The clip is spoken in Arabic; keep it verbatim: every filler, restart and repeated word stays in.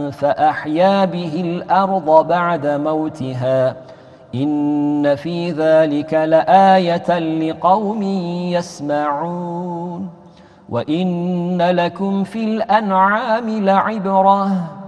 فأحيا به الأرض بعد موتها إن في ذلك لآية لقوم يسمعون وإن لكم في الأنعام لعبرة